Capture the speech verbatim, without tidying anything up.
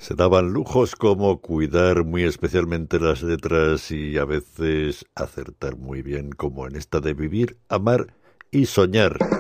Se daban lujos como cuidar muy especialmente las letras y a veces acertar muy bien, como en esta de vivir, amar y soñar.